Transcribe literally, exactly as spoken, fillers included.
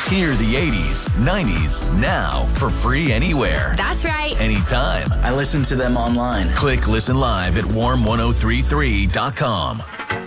Hear the eighties, nineties now for free anywhere. That's right. Anytime. I listen to them online. Click Listen Live at warm ten thirty-three dot com.